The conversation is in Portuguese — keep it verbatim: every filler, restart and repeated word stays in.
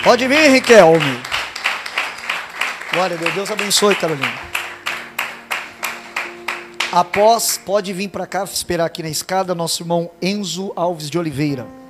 Pode vir, Riquelme. Glória a Deus. Deus abençoe, Carolina. Após, pode vir para cá, esperar aqui na escada, nosso irmão Enzo Alves de Oliveira.